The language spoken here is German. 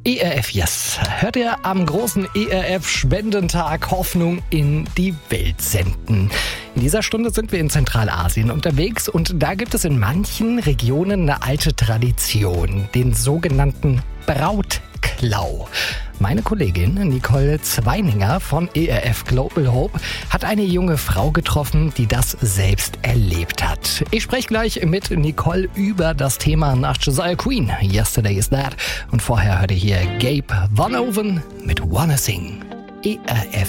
ERF Yes. Hört ihr am großen ERF-Spendentag Hoffnung in die Welt senden. In dieser Stunde sind wir in Zentralasien unterwegs und da gibt es in manchen Regionen eine alte Tradition, den sogenannten Brautklau. Meine Kollegin Nicole Zweininger von ERF Global Hope hat eine junge Frau getroffen, die das selbst erlebt hat. Ich spreche gleich mit Nicole über das Thema nach Josiah Queen, Yesterday Is That. Und vorher hört ihr hier Gabe Van Oven mit Wanna Sing. ERF